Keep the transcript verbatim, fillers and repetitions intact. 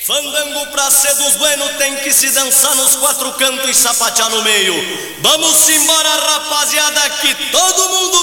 Fandango pra ser dos bueno tem que se dançar nos quatro cantos e sapatear no meio. Vamos embora, rapaziada, que todo mundo